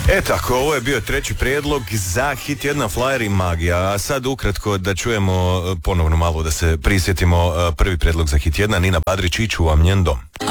Tako, ovo je bio treći prijedlog za hit jedna, Flyer i Magija. A sad ukratko da čujemo ponovno malo, da se prisjetimo prvi prijedlog za hit jedna, Nina Badrić, Iću vam njen dom.